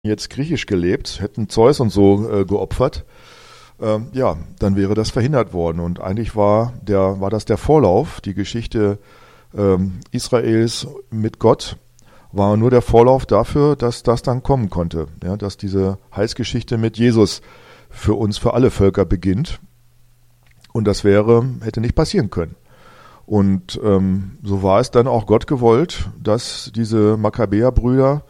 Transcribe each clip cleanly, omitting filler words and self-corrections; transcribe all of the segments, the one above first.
jetzt griechisch gelebt, hätten Zeus und so geopfert, ja, dann wäre das verhindert worden. Und eigentlich war das der Vorlauf, die Geschichte Israels mit Gott war nur der Vorlauf dafür, dass das dann kommen konnte, ja, dass diese Heilsgeschichte mit Jesus für uns, für alle Völker beginnt. Und das hätte nicht passieren können. Und so war es dann auch Gott gewollt, dass diese Makkabäerbrüder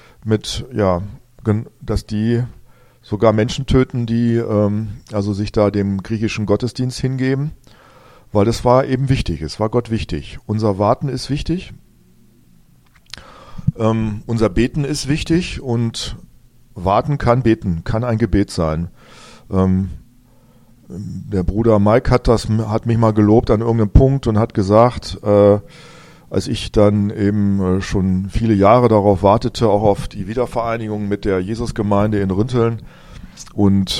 dass die sogar Menschen töten, die also sich da dem griechischen Gottesdienst hingeben, weil das war eben wichtig, es war Gott wichtig. Unser Warten ist wichtig, unser Beten ist wichtig und Warten kann beten, kann ein Gebet sein. Der Bruder Mike hat mich mal gelobt an irgendeinem Punkt und hat gesagt, als ich dann eben schon viele Jahre darauf wartete, auch auf die Wiedervereinigung mit der Jesusgemeinde in Rinteln und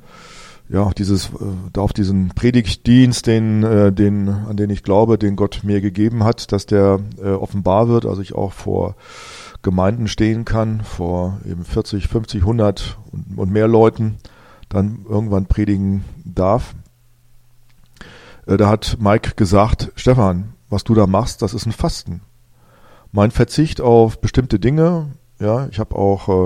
auf diesen Predigtdienst, an den ich glaube, den Gott mir gegeben hat, dass der offenbar wird, also ich auch vor Gemeinden stehen kann, vor eben 40, 50, 100 und mehr Leuten, dann irgendwann predigen darf. Da hat Mike gesagt, Stefan, was du da machst, das ist ein Fasten. Mein Verzicht auf bestimmte Dinge, ja, ich habe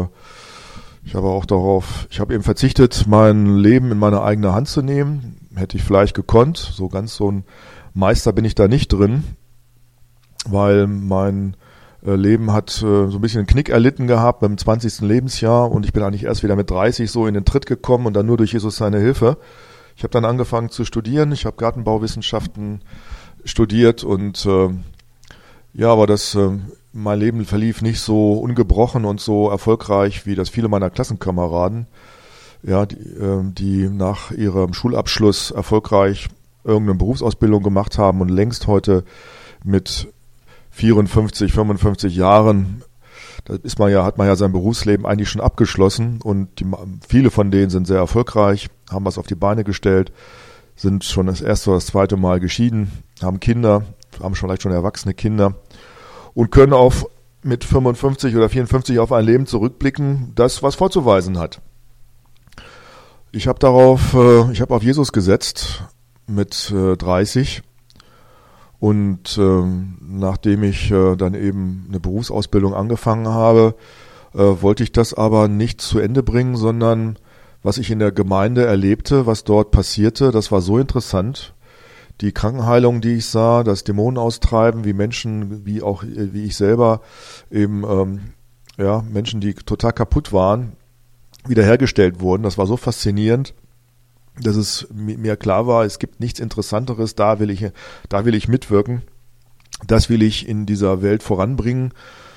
eben verzichtet, mein Leben in meine eigene Hand zu nehmen. Hätte ich vielleicht gekonnt, so ein Meister bin ich da nicht drin, weil mein Leben hat so ein bisschen einen Knick erlitten gehabt beim 20. Lebensjahr und ich bin eigentlich erst wieder mit 30 so in den Tritt gekommen und dann nur durch Jesus seine Hilfe. Ich habe dann angefangen zu studieren, ich habe Gartenbauwissenschaften studiert und aber mein Leben verlief nicht so ungebrochen und so erfolgreich wie das viele meiner Klassenkameraden, ja, die nach ihrem Schulabschluss erfolgreich irgendeine Berufsausbildung gemacht haben und längst heute mit 54, 55 Jahren, hat man ja sein Berufsleben eigentlich schon abgeschlossen und viele von denen sind sehr erfolgreich, haben was auf die Beine gestellt, sind schon das erste oder das zweite Mal geschieden, haben Kinder, haben vielleicht schon erwachsene Kinder und können auch mit 55 oder 54 auf ein Leben zurückblicken, das was vorzuweisen hat. Ich habe auf Jesus gesetzt mit 30 und nachdem ich dann eben eine Berufsausbildung angefangen habe, wollte ich das aber nicht zu Ende bringen, sondern was ich in der Gemeinde erlebte, was dort passierte, das war so interessant. Die Krankenheilung, die ich sah, das Dämonenaustreiben, wie Menschen, wie ich selber eben, Menschen, die total kaputt waren, wiederhergestellt wurden. Das war so faszinierend, dass es mir klar war, es gibt nichts Interessanteres, da will ich mitwirken, das will ich in dieser Welt voranbringen.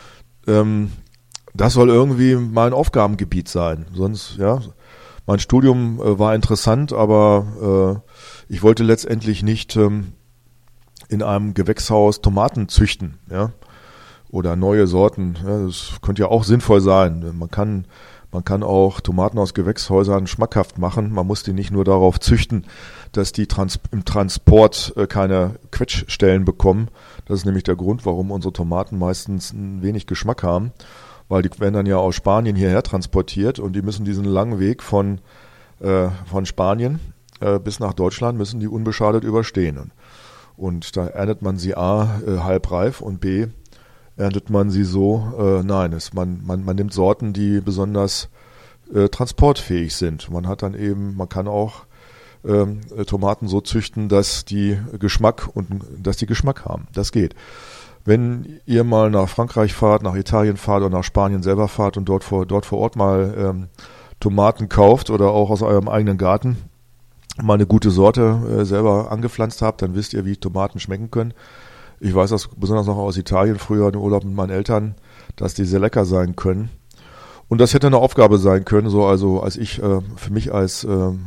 Das soll irgendwie mein Aufgabengebiet sein. Sonst, ja, mein Studium war interessant, aber ich wollte letztendlich nicht in einem Gewächshaus Tomaten züchten, ja, oder neue Sorten. Ja, das könnte ja auch sinnvoll sein. Man kann auch Tomaten aus Gewächshäusern schmackhaft machen. Man muss die nicht nur darauf züchten, dass die im Transport keine Quetschstellen bekommen. Das ist nämlich der Grund, warum unsere Tomaten meistens ein wenig Geschmack haben, weil die werden dann ja aus Spanien hierher transportiert und die müssen diesen langen Weg von Spanien bis nach Deutschland müssen die unbeschadet überstehen. Und da erntet man sie A, halbreif und B, erntet man sie so, man nimmt Sorten, die besonders transportfähig sind. Man kann auch Tomaten so züchten, dass die Geschmack haben. Das geht. Wenn ihr mal nach Frankreich fahrt, nach Italien fahrt oder nach Spanien selber fahrt und dort vor Ort mal Tomaten kauft oder auch aus eurem eigenen Garten mal eine gute Sorte selber angepflanzt habt, dann wisst ihr, wie Tomaten schmecken können. Ich weiß das besonders noch aus Italien, früher im Urlaub mit meinen Eltern, dass die sehr lecker sein können. Und das hätte eine Aufgabe sein können, für mich als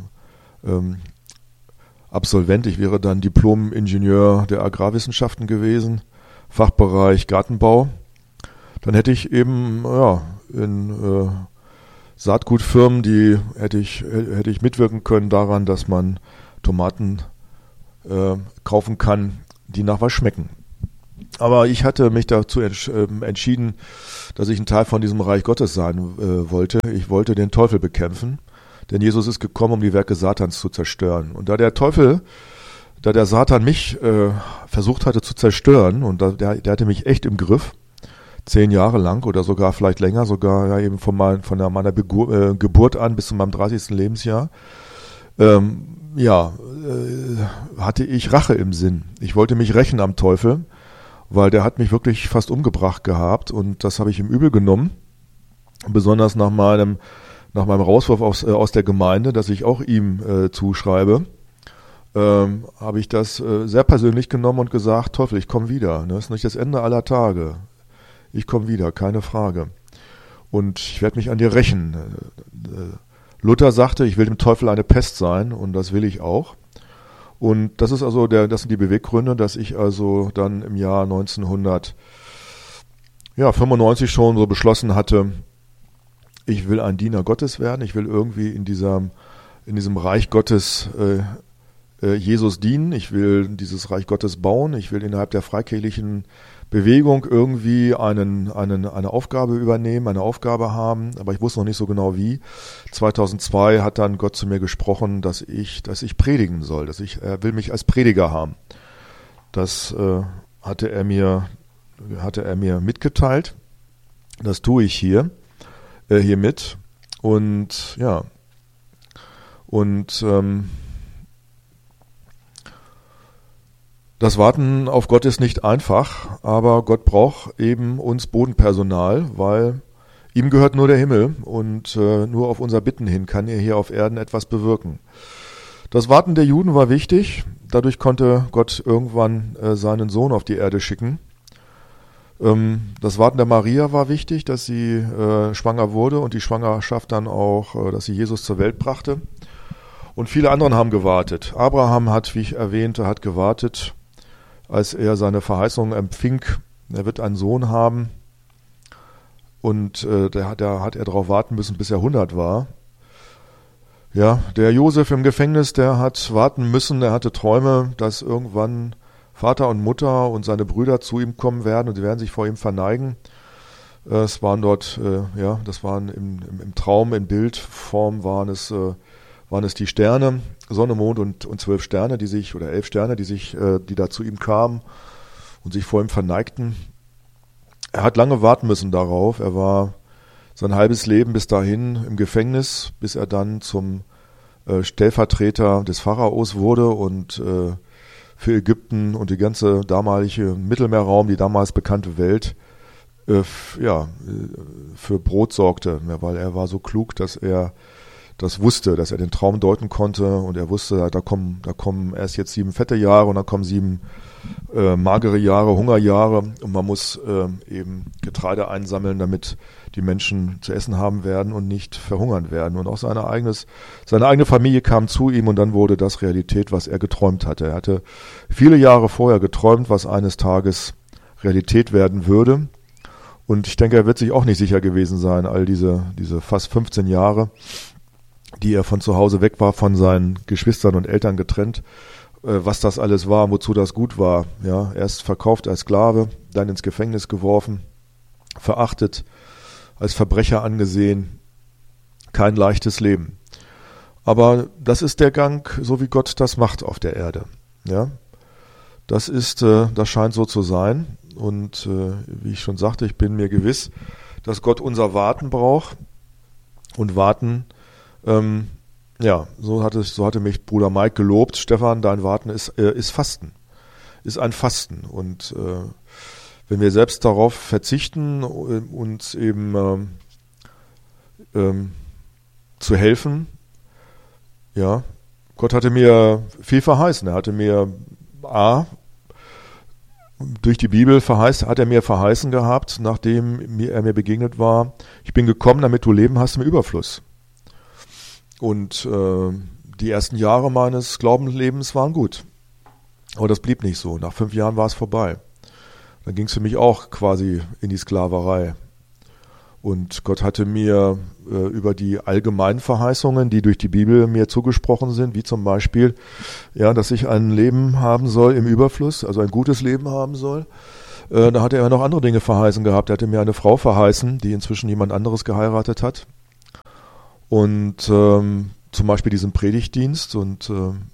Absolvent, ich wäre dann Diplom-Ingenieur der Agrarwissenschaften gewesen, Fachbereich Gartenbau. Dann hätte ich eben in Saatgutfirmen, hätte ich mitwirken können daran, dass man Tomaten kaufen kann, die nach was schmecken. Aber ich hatte mich dazu entschieden, dass ich ein Teil von diesem Reich Gottes sein wollte. Ich wollte den Teufel bekämpfen, denn Jesus ist gekommen, um die Werke Satans zu zerstören. Und da der Satan mich versucht hatte zu zerstören, und der hatte mich echt im Griff, 10 Jahre lang oder sogar vielleicht länger, sogar ja eben von meiner Geburt an bis zu meinem 30. Lebensjahr, hatte ich Rache im Sinn. Ich wollte mich rächen am Teufel, weil der hat mich wirklich fast umgebracht gehabt, und das habe ich ihm übel genommen. Besonders nach meinem Rauswurf aus der Gemeinde, dass ich auch ihm zuschreibe, habe ich das sehr persönlich genommen und gesagt: Teufel, ich komme wieder. Das ist nicht das Ende aller Tage. Ich komme wieder, keine Frage. Und ich werde mich an dir rächen. Luther sagte, ich will dem Teufel eine Pest sein, und das will ich auch. Und das ist also das sind die Beweggründe, dass ich also dann im Jahr 1995 schon so beschlossen hatte, ich will ein Diener Gottes werden, ich will irgendwie in diesem Reich Gottes Jesus dienen, ich will dieses Reich Gottes bauen, ich will innerhalb der freikirchlichen Bewegung irgendwie eine Aufgabe übernehmen, eine Aufgabe haben, aber ich wusste noch nicht so genau wie. 2002 hat dann Gott zu mir gesprochen, dass ich predigen soll, er will mich als Prediger haben. Das hatte er mir mitgeteilt. Das tue ich hiermit. Und ja, das Warten auf Gott ist nicht einfach, aber Gott braucht eben uns Bodenpersonal, weil ihm gehört nur der Himmel, und nur auf unser Bitten hin kann er hier auf Erden etwas bewirken. Das Warten der Juden war wichtig, dadurch konnte Gott irgendwann seinen Sohn auf die Erde schicken. Das Warten der Maria war wichtig, dass sie schwanger wurde und die Schwangerschaft dann auch, dass sie Jesus zur Welt brachte. Und viele andere haben gewartet. Abraham hat, wie ich erwähnte, gewartet, als er seine Verheißung empfing, er wird einen Sohn haben, und da hat er darauf warten müssen, bis er 100 war. Ja, der Josef im Gefängnis, der hat warten müssen, er hatte Träume, dass irgendwann Vater und Mutter und seine Brüder zu ihm kommen werden und sie werden sich vor ihm verneigen. Es waren dort, das waren im Traum, in Bildform waren es die Sterne, Sonne, Mond und 12 Sterne, 11 Sterne, die da zu ihm kamen und sich vor ihm verneigten. Er hat lange warten müssen darauf. Er war sein halbes Leben bis dahin im Gefängnis, bis er dann zum Stellvertreter des Pharaos wurde und für Ägypten und die ganze damalige Mittelmeerraum, die damals bekannte Welt, für Brot sorgte, weil er war so klug, dass er das wusste, dass er den Traum deuten konnte, und er wusste, da kommen erst jetzt 7 fette Jahre und dann kommen 7 magere Jahre, Hungerjahre, und man muss eben Getreide einsammeln, damit die Menschen zu essen haben werden und nicht verhungern werden. Und auch seine eigene Familie kam zu ihm, und dann wurde das Realität, was er geträumt hatte. Er hatte viele Jahre vorher geträumt, was eines Tages Realität werden würde. Und ich denke, er wird sich auch nicht sicher gewesen sein, all diese fast 15 Jahre, die er von zu Hause weg war, von seinen Geschwistern und Eltern getrennt, was das alles war, wozu das gut war. Ja, erst verkauft als Sklave, dann ins Gefängnis geworfen, verachtet, als Verbrecher angesehen. Kein leichtes Leben. Aber das ist der Gang, so wie Gott das macht auf der Erde. Ja, das scheint so zu sein. Und wie ich schon sagte, ich bin mir gewiss, dass Gott unser Warten braucht. Und Warten, so hatte mich Bruder Mike gelobt: Stefan, dein Warten ist Fasten, ist ein Fasten. Und wenn wir selbst darauf verzichten, uns eben zu helfen, ja, Gott hatte mir viel verheißen. Er hatte mir durch die Bibel hat er mir verheißen gehabt, nachdem er mir begegnet war: Ich bin gekommen, damit du Leben hast im Überfluss. Und die ersten Jahre meines Glaubenslebens waren gut. Aber das blieb nicht so. Nach 5 Jahren war es vorbei. Dann ging es für mich auch quasi in die Sklaverei. Und Gott hatte mir über die allgemeinen Verheißungen, die durch die Bibel mir zugesprochen sind, wie zum Beispiel, ja, dass ich ein Leben haben soll im Überfluss, also ein gutes Leben haben soll, Da hatte er noch andere Dinge verheißen gehabt. Er hatte mir eine Frau verheißen, die inzwischen jemand anderes geheiratet hat. Und zum Beispiel diesen Predigtdienst. Und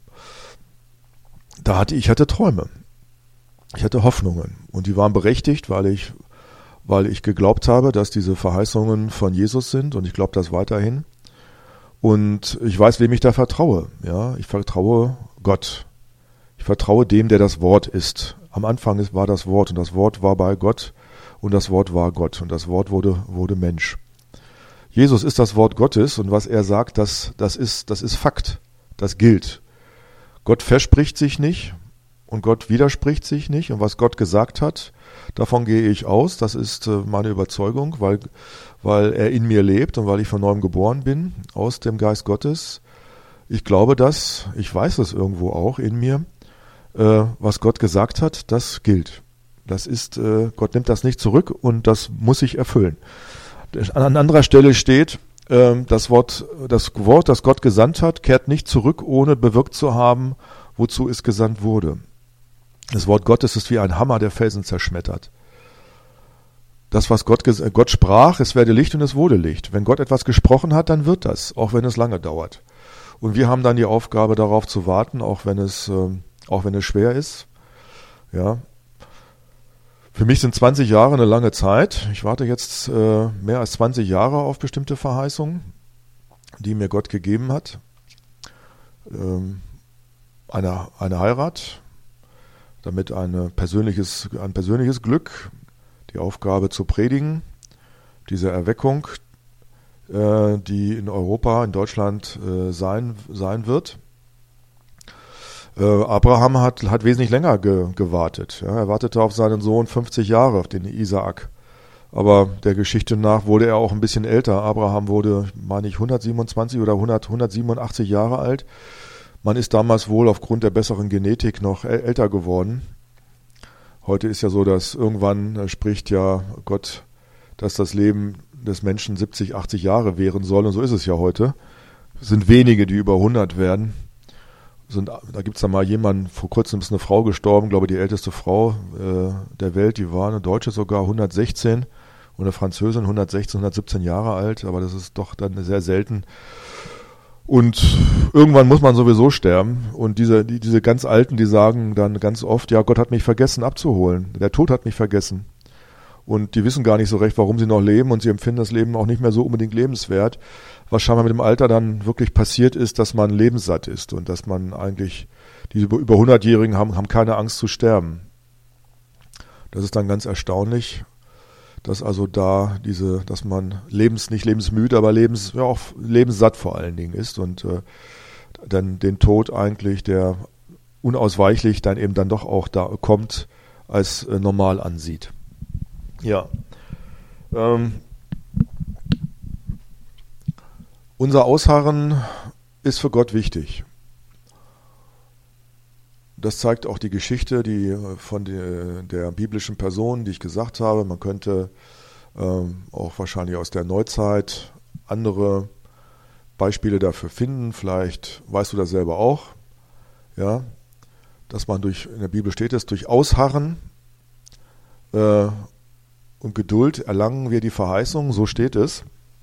ich hatte Träume. Ich hatte Hoffnungen. Und die waren berechtigt, weil ich geglaubt habe, dass diese Verheißungen von Jesus sind. Und ich glaube das weiterhin. Und ich weiß, wem ich da vertraue. Ja, ich vertraue Gott. Ich vertraue dem, der das Wort ist. Am Anfang war das Wort und das Wort war bei Gott und das Wort war Gott und das Wort wurde Mensch. Jesus ist das Wort Gottes und was er sagt, das ist Fakt. Das gilt. Gott verspricht sich nicht und Gott widerspricht sich nicht und was Gott gesagt hat, davon gehe ich aus. Das ist meine Überzeugung, weil er in mir lebt und weil ich von neuem geboren bin, aus dem Geist Gottes. Ich glaube das, ich weiß es irgendwo auch in mir. Was Gott gesagt hat, das gilt. Das ist, Gott nimmt das nicht zurück und das muss sich erfüllen. An anderer Stelle steht, das Wort, das Gott gesandt hat, kehrt nicht zurück, ohne bewirkt zu haben, wozu es gesandt wurde. Das Wort Gottes ist wie ein Hammer, der Felsen zerschmettert. Das, was Gott sprach, es werde Licht und es wurde Licht. Wenn Gott etwas gesprochen hat, dann wird das, auch wenn es lange dauert. Und wir haben dann die Aufgabe, darauf zu warten, auch wenn es schwer ist. Ja. Für mich sind 20 Jahre eine lange Zeit. Ich warte jetzt mehr als 20 Jahre auf bestimmte Verheißungen, die mir Gott gegeben hat. Eine Heirat, damit ein persönliches Glück, die Aufgabe zu predigen, diese Erweckung, die in Europa, in Deutschland sein wird. Abraham hat wesentlich länger gewartet. Ja, er wartete auf seinen Sohn 50 Jahre, auf den Isaak. Aber der Geschichte nach wurde er auch ein bisschen älter. Abraham wurde, meine ich, 127 oder 187 Jahre alt. Man ist damals wohl aufgrund der besseren Genetik noch älter geworden. Heute ist ja so, dass irgendwann spricht ja Gott, dass das Leben des Menschen 70, 80 Jahre wären soll. Und so ist es ja heute. Es sind wenige, die über 100 werden. Da gibt es da mal jemanden, vor kurzem ist eine Frau gestorben, glaube ich, die älteste Frau der Welt, die war eine Deutsche sogar, 116 und eine Französin, 116, 117 Jahre alt, aber das ist doch dann sehr selten. Und irgendwann muss man sowieso sterben und diese ganz Alten, die sagen dann ganz oft, ja, Gott hat mich vergessen abzuholen, der Tod hat mich vergessen. Und die wissen gar nicht so recht, warum sie noch leben und sie empfinden das Leben auch nicht mehr so unbedingt lebenswert. Was scheinbar mit dem Alter dann wirklich passiert ist, dass man lebenssatt ist und dass man eigentlich, die über 100-Jährigen haben keine Angst zu sterben. Das ist dann ganz erstaunlich, dass also dass man nicht lebensmüde, aber auch lebenssatt vor allen Dingen ist und dann den Tod eigentlich, der unausweichlich dann eben dann doch auch da kommt, als normal ansieht. Ja. Unser Ausharren ist für Gott wichtig. Das zeigt auch die Geschichte, die von der biblischen Person, die ich gesagt habe. Man könnte auch wahrscheinlich aus der Neuzeit andere Beispiele dafür finden. Vielleicht weißt du das selber auch, ja, dass man in der Bibel steht es, durch Ausharren und Geduld erlangen wir die Verheißung, so steht es.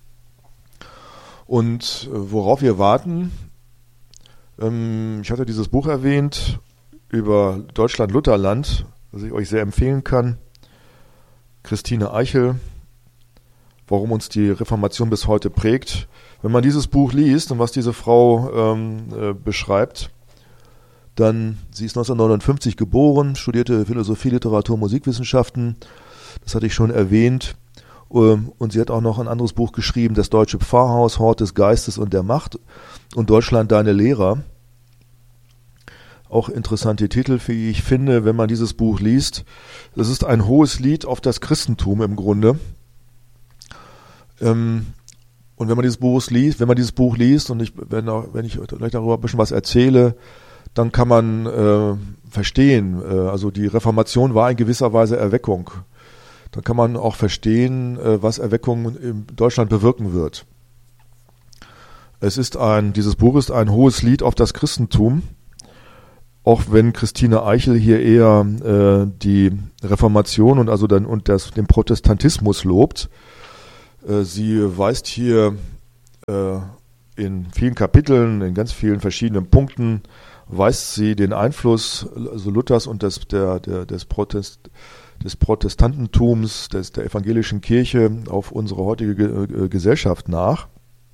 Und worauf wir warten, ich hatte dieses Buch erwähnt über Deutschland-Lutherland, das ich euch sehr empfehlen kann. Christine Eichel, warum uns die Reformation bis heute prägt. Wenn man dieses Buch liest und was diese Frau beschreibt, dann, sie ist 1959 geboren, studierte Philosophie, Literatur, Musikwissenschaften, das hatte ich schon erwähnt. Und sie hat auch noch ein anderes Buch geschrieben, Das Deutsche Pfarrhaus, Hort des Geistes und der Macht und Deutschland, deine Lehrer. Auch interessante Titel, wie ich finde, wenn man dieses Buch liest. Das ist ein hohes Lied auf das Christentum im Grunde. Und wenn man dieses Buch liest und wenn ich gleich darüber ein bisschen was erzähle, dann kann man verstehen, also die Reformation war in gewisser Weise Erweckung. Dann kann man auch verstehen, was Erweckung in Deutschland bewirken wird. Dieses Buch ist ein hohes Lied auf das Christentum. auch wenn Christine Eichel hier eher die Reformation und also dann den Protestantismus lobt. Sie weist hier in vielen Kapiteln, in ganz vielen verschiedenen Punkten, weist sie den Einfluss also Luthers und des Protestantentums, der evangelischen Kirche auf unsere heutige Gesellschaft nach.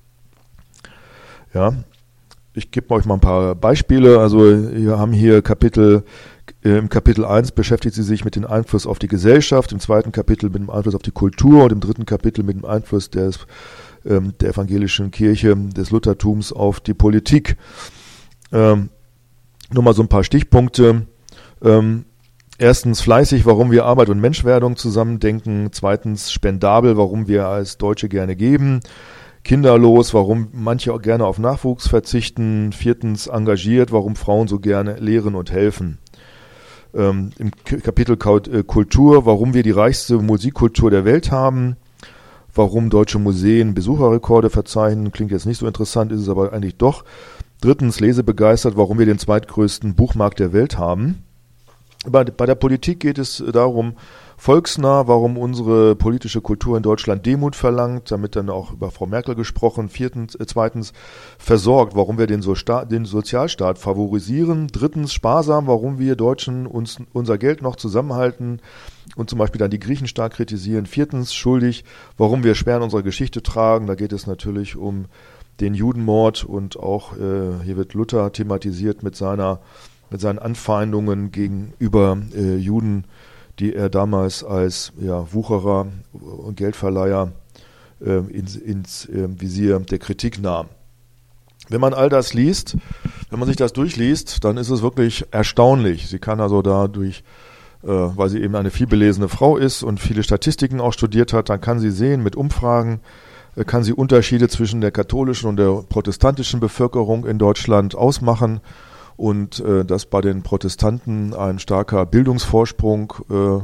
Ja, ich gebe euch mal ein paar Beispiele. Also wir haben hier im Kapitel 1 beschäftigt sie sich mit dem Einfluss auf die Gesellschaft, im zweiten Kapitel mit dem Einfluss auf die Kultur und im dritten Kapitel mit dem Einfluss der evangelischen Kirche, des Luthertums auf die Politik. Nur mal so ein paar Stichpunkte. Erstens fleißig, warum wir Arbeit und Menschwerdung zusammendenken. Zweitens spendabel, warum wir als Deutsche gerne geben. Kinderlos, warum manche auch gerne auf Nachwuchs verzichten. Viertens engagiert, warum Frauen so gerne lehren und helfen. Im Kapitel Kultur, warum wir die reichste Musikkultur der Welt haben. Warum deutsche Museen Besucherrekorde verzeichnen. Klingt jetzt nicht so interessant, ist es aber eigentlich doch. Drittens lesebegeistert, warum wir den zweitgrößten Buchmarkt der Welt haben. Bei der Politik geht es darum, volksnah, warum unsere politische Kultur in Deutschland Demut verlangt, damit dann auch über Frau Merkel gesprochen. Zweitens versorgt, warum wir den Sozialstaat favorisieren. Drittens sparsam, warum wir Deutschen unser Geld noch zusammenhalten und zum Beispiel dann die Griechen stark kritisieren. Viertens schuldig, warum wir schwer in unserer Geschichte tragen. Da geht es natürlich um den Judenmord und auch hier wird Luther thematisiert mit seinen Anfeindungen gegenüber Juden, die er damals als Wucherer und Geldverleiher ins Visier der Kritik nahm. Wenn man all das liest, wenn man sich das durchliest, dann ist es wirklich erstaunlich. Sie kann also dadurch, weil sie eben eine vielbelesene Frau ist und viele Statistiken auch studiert hat, dann kann sie sehen mit Umfragen, kann sie Unterschiede zwischen der katholischen und der protestantischen Bevölkerung in Deutschland ausmachen. Und dass bei den Protestanten ein starker Bildungsvorsprung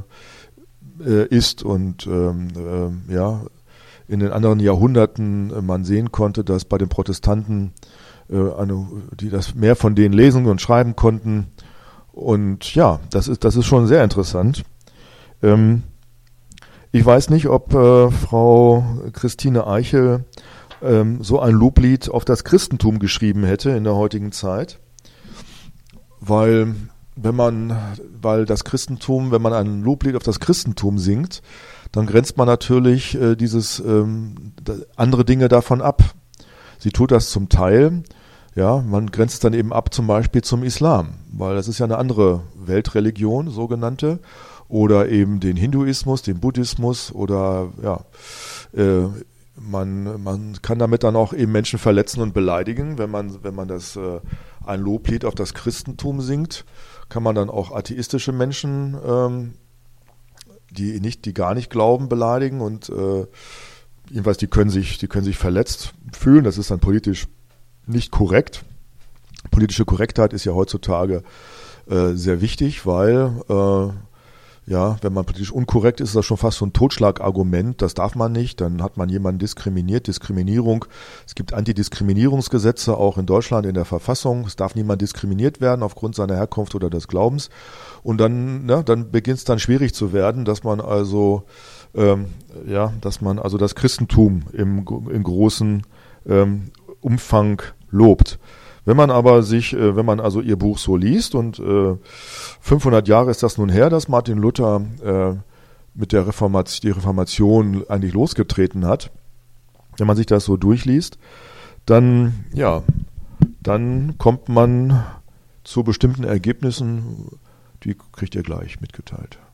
ist und in den anderen Jahrhunderten man sehen konnte, dass bei den Protestanten das mehr von denen lesen und schreiben konnten. Und ja, das ist schon sehr interessant. Ich weiß nicht, ob Frau Christine Eichel so ein Loblied auf das Christentum geschrieben hätte in der heutigen Zeit. Weil das Christentum, wenn man ein Loblied auf das Christentum singt, dann grenzt man natürlich andere Dinge davon ab. Sie tut das zum Teil, ja, man grenzt dann eben ab zum Beispiel zum Islam, weil das ist ja eine andere Weltreligion, sogenannte, oder eben den Hinduismus, den Buddhismus oder man kann damit dann auch eben Menschen verletzen und beleidigen, wenn man ein Loblied auf das Christentum singt, kann man dann auch atheistische Menschen, die gar nicht glauben, beleidigen und jedenfalls die können sich verletzt fühlen. Das ist dann politisch nicht korrekt. Politische Korrektheit ist ja heutzutage sehr wichtig, weil wenn man politisch unkorrekt ist, ist das schon fast so ein Totschlagargument. Das darf man nicht. Dann hat man jemanden diskriminiert. Diskriminierung. Es gibt Antidiskriminierungsgesetze auch in Deutschland in der Verfassung. Es darf niemand diskriminiert werden aufgrund seiner Herkunft oder des Glaubens. Und dann beginnt es dann schwierig zu werden, dass man also das Christentum im großen Umfang lobt. Wenn man also ihr Buch so liest und 500 Jahre ist das nun her, dass Martin Luther mit die Reformation eigentlich losgetreten hat, wenn man sich das so durchliest, dann kommt man zu bestimmten Ergebnissen, die kriegt ihr gleich mitgeteilt.